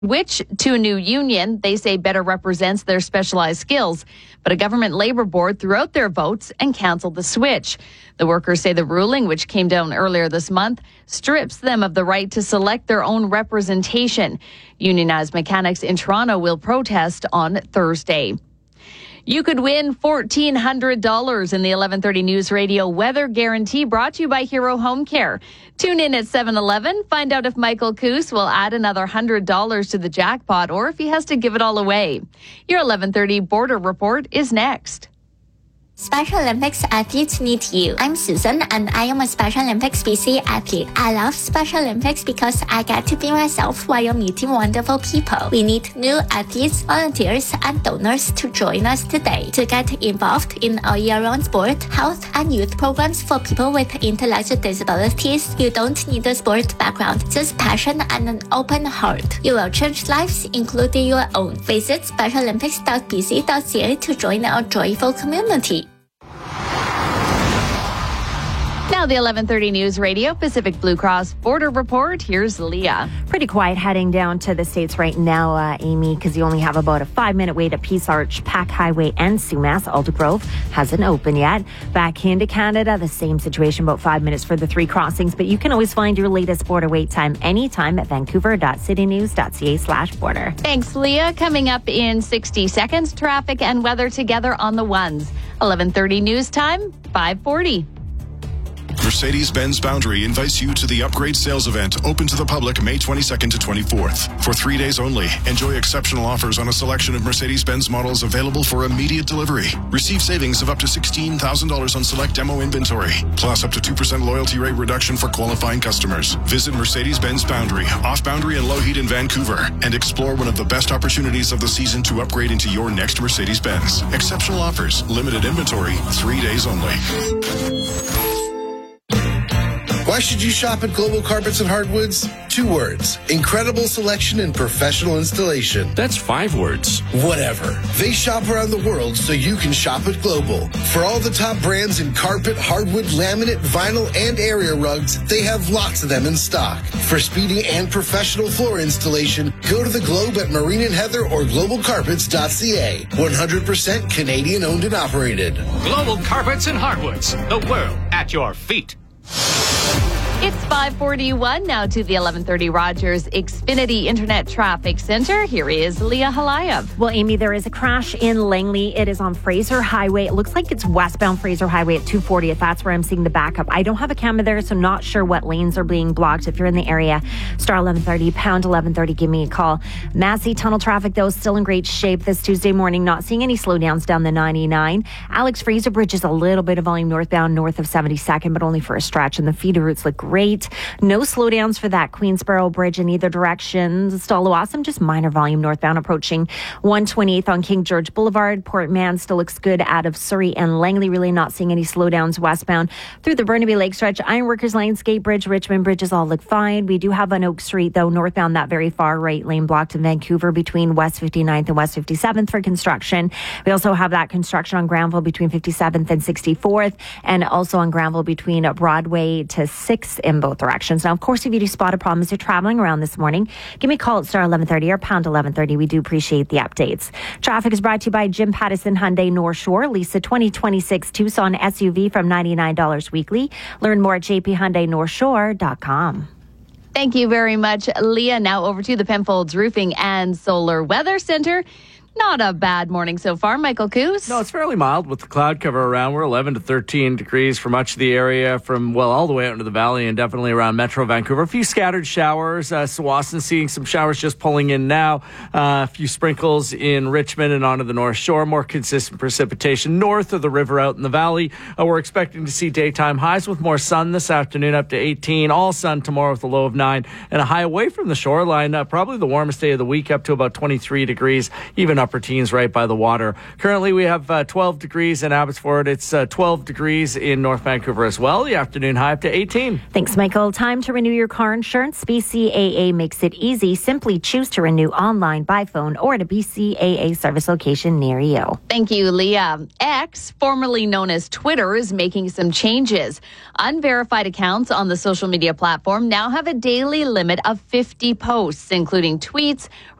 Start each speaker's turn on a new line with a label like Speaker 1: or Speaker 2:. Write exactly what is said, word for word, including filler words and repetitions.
Speaker 1: which to a new union they say better represents their specialized skills. But a government labor board threw out their votes and canceled the switch. The workers say the ruling, which came down earlier this month, strips them of the right to select their own representation. Unionized mechanics in Toronto will protest on Thursday. You could win fourteen hundred dollars in the eleven thirty News Radio Weather Guarantee, brought to you by Hero Home Care. Tune in at seven eleven. Find out if Michael Coos will add another one hundred dollars to the jackpot or if he has to give it all away. Your eleven thirty Border Report is next.
Speaker 2: Special Olympics athletes need you. I'm Susan and I am a Special Olympics B C athlete. I love Special Olympics because I get to be myself while meeting wonderful people. We need new athletes, volunteers, and donors to join us today. To get involved in our year-round sport, health, and youth programs for people with intellectual disabilities, you don't need a sport background, just passion and an open heart. You will change lives, including your own. Visit special olympics dot b c dot c a to join our joyful community.
Speaker 1: Now the eleven thirty News Radio Pacific Blue Cross Border Report. Here's Leah.
Speaker 3: Pretty quiet heading down to the States right now, uh, Amy, because you only have about a five-minute wait at Peace Arch, Pack Highway, and Sumas. Aldergrove hasn't opened yet. Back into Canada, the same situation, about five minutes for the three crossings. But you can always find your latest border wait time anytime at vancouver dot city news dot c a slash border.
Speaker 1: Thanks, Leah. Coming up in sixty seconds, traffic and weather together on the ones. eleven thirty news time, five forty.
Speaker 4: Mercedes-Benz Boundary invites you to the upgrade sales event open to the public May twenty-second to twenty-fourth. For three days only, enjoy exceptional offers on a selection of Mercedes-Benz models available for immediate delivery. Receive savings of up to sixteen thousand dollars on select demo inventory, plus up to two percent loyalty rate reduction for qualifying customers. Visit Mercedes-Benz Boundary, off Boundary and Lougheed in Vancouver, and explore one of the best opportunities of the season to upgrade into your next Mercedes-Benz. Exceptional offers, limited inventory, three days only.
Speaker 5: Why should you shop at Global Carpets and Hardwoods? Two words. Incredible selection and professional installation.
Speaker 6: That's five words.
Speaker 5: Whatever. They shop around the world so you can shop at Global. For all the top brands in carpet, hardwood, laminate, vinyl, and area rugs, they have lots of them in stock. For speedy and professional floor installation, go to the Globe at Marine and Heather or global carpets dot c a. one hundred percent Canadian owned and operated.
Speaker 7: Global Carpets and Hardwoods. The world at your feet.
Speaker 1: It's five forty-one now to the eleven thirty Rogers Xfinity Internet Traffic Center. Here is Leah Halayev.
Speaker 3: Well, Amy, there is a crash in Langley. It is on Fraser Highway. It looks like it's westbound Fraser Highway at two fortieth. That's where I'm seeing the backup. I don't have a camera there, so not sure what lanes are being blocked. If you're in the area, star eleven thirty, pound eleven thirty, give me a call. Massey Tunnel traffic, though, still in great shape this Tuesday morning. Not seeing any slowdowns down the ninety-nine. Alex Fraser Bridge is a little bit of volume northbound, north of seventy-second, but only for a stretch, and the feeder routes look great. No slowdowns for that Queensboro Bridge in either direction. Stallawasam, just minor volume northbound approaching one twenty-eighth on King George Boulevard. Port Mann still looks good out of Surrey and Langley. Really not seeing any slowdowns westbound through the Burnaby Lake stretch. Ironworkers Lane, Skate Bridge, Richmond Bridges all look fine. We do have on Oak Street, though, northbound that very far right lane blocked in Vancouver between West fifty-ninth and West fifty-seventh for construction. We also have that construction on Granville between fifty-seventh and sixty-fourth, and also on Granville between Broadway to sixth in both directions. Now, of course, if you do spot a problem as you're traveling around this morning, give me a call at star eleven thirty or pound eleven thirty. We do appreciate the updates. Traffic is brought to you by Jim Pattison Hyundai North Shore. Lease a twenty twenty-six Tucson S U V from ninety-nine dollars weekly. Learn more at j p hyundai north shore dot com.
Speaker 1: Thank you very much, Leah. Now over to the Penfolds Roofing and Solar Weather Center. Not a bad morning so far. Michael Coos.
Speaker 6: No, it's fairly mild with the cloud cover around. We're eleven to thirteen degrees for much of the area from, well, all the way out into the valley and definitely around Metro Vancouver. A few scattered showers. Uh, Tsawwassen seeing some showers just pulling in now. Uh, a few sprinkles in Richmond and onto the North Shore. More consistent precipitation north of the river out in the valley. Uh, we're expecting to see daytime highs with more sun this afternoon up to eighteen. All sun tomorrow with a low of nine and a high away from the shoreline. Uh, probably the warmest day of the week up to about twenty-three degrees. Even upper teens right by the water. Currently, we have uh, twelve degrees in Abbotsford. It's uh, twelve degrees in North Vancouver as well. The afternoon high up to eighteen.
Speaker 3: Thanks, Michael. Time to renew your car insurance. B C A A makes it easy. Simply choose to renew online, by phone, or at a B C A A service location near you.
Speaker 1: Thank you, Leah. X, formerly known as Twitter, is making some changes. Unverified accounts on the social media platform now have a daily limit of fifty posts, including tweets,